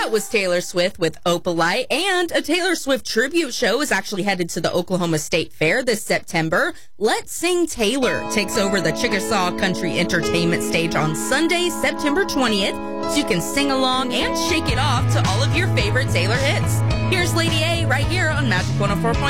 That was Taylor Swift with Opalite, and a Taylor Swift tribute show is actually headed to the Oklahoma State Fair this September. Let's Sing Taylor takes over the Chickasaw Country Entertainment stage on Sunday, September 20th, so you can sing along and shake it off to all of your favorite Taylor hits. Here's Lady A right here on Magic 104.9.